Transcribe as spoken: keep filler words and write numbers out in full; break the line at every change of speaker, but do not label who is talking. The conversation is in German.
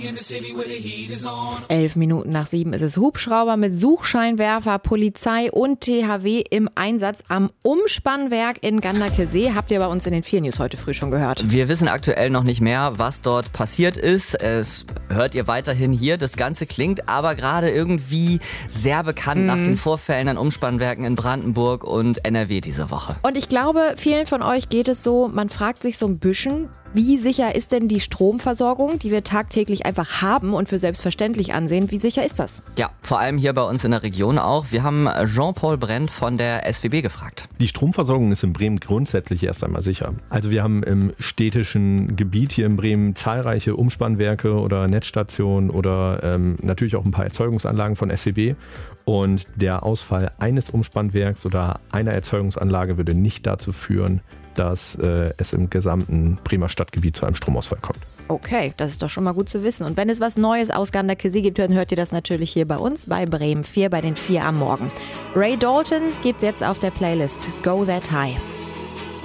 Elf Minuten nach sieben ist es. Hubschrauber mit Suchscheinwerfer, Polizei und T H W im Einsatz am Umspannwerk in Ganderkesee. Habt ihr bei uns in den vier News heute früh schon gehört.
Wir wissen aktuell noch nicht mehr, was dort passiert ist. Es hört ihr weiterhin hier. Das Ganze klingt aber gerade irgendwie sehr bekannt mhm. nach den Vorfällen an Umspannwerken in Brandenburg und N R W diese Woche.
Und ich glaube, vielen von euch geht es so, man fragt sich so ein bisschen, wie sicher ist denn die Stromversorgung, die wir tagtäglich einfach haben und für selbstverständlich ansehen? Wie sicher ist das?
Ja, vor allem hier bei uns in der Region auch. Wir haben Jean-Paul Brent von der S W B gefragt.
Die Stromversorgung ist in Bremen grundsätzlich erst einmal sicher. Also wir haben im städtischen Gebiet hier in Bremen zahlreiche Umspannwerke oder Netzstationen oder ähm, natürlich auch ein paar Erzeugungsanlagen von S W B. Und der Ausfall eines Umspannwerks oder einer Erzeugungsanlage würde nicht dazu führen, dass äh, es im gesamten Bremer Stadtgebiet zu einem Stromausfall kommt.
Okay, das ist doch schon mal gut zu wissen. Und wenn es was Neues aus Ganderkesee gibt, dann hört ihr das natürlich hier bei uns bei Bremen vier, bei den vier am Morgen. Ray Dalton gibt jetzt auf der Playlist Go That High.